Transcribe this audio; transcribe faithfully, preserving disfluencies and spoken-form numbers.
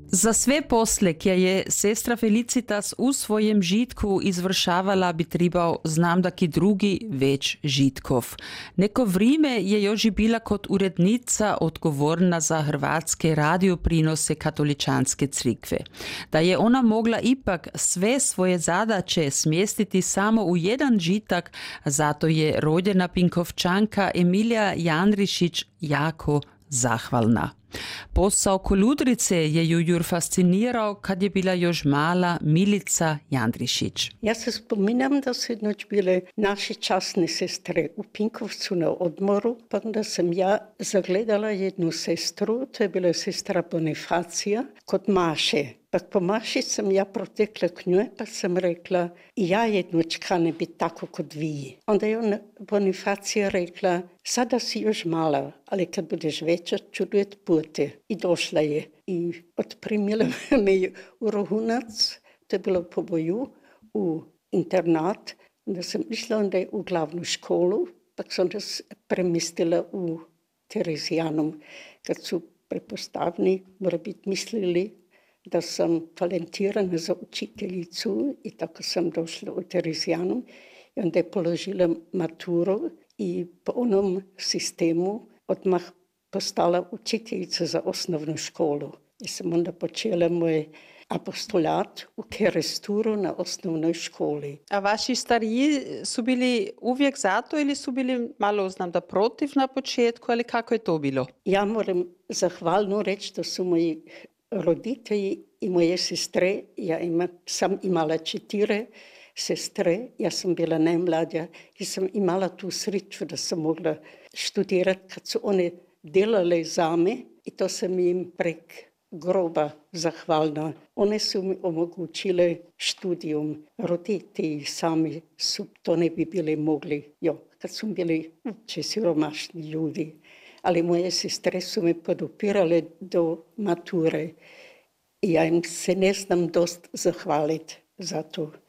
Za sve posle, kje je sestra Felicitas u svojem žitku izvršavala, bi trebal znam daki drugi več žitkov. Neko vrime je joži bila kot urednica odgovorna za hrvatske radioprinose katoličanske crkve. Da je ona mogla ipak sve svoje zadaće smjestiti samo u jedan žitak, zato je rođena Pinkovčanka Emilija Jandrišić jako zahvalna. Posao koludrice je ju jur fascinirao kad je bila još mala Milica Jandrišić. Ja se spominam da su jednoć bile naše časne sestre u Pinkovcu na odmoru, pa onda sam ja zagledala jednu sestru, to je bila sestra Bonifacija, kod Maše. Pa po Maši sam ja protekla k njoj, pa sam rekla, i ja jednoć kane biti tako kod vi. Onda je ona Bonifacija rekla, sada si još mala, ali kad budeš veća ću dojeti pute. I došla je i otprimila me u Rohunac, to je bilo po boju, u internat. Onda sam išla onda u glavnu školu, pa sam onda premistila u Terezijanum. Kad su prepostavni, mora biti mislili da sam talentirana za učiteljicu i tako sam došla u Terezijanum i onda je položila maturu i po onom sistemu odmah postala učiteljica za osnovnu školu. I sam onda počela moj apostolat u Keresturu na osnovnoj školi. A vaši stariji su bili uvijek za to ili su bili malo znam da protiv na početku, ali kako je to bilo? Ja moram zahvalno reći da su moji roditelji i moje sestre, ja ima, sam imala četiri sestre, ja sam bila najmlađa i sam imala tu sreću da sam mogla študirati kad su one delale za me i to sam im prek groba zahvalna. One su mi omogućile študijum. Roditelji sami su to ne bi bili mogli, jo, kad su bili uopće siromašni ljudi. Ali moje sestre su me podupirale do mature i ja im se ne znam dost zahvaliti za to.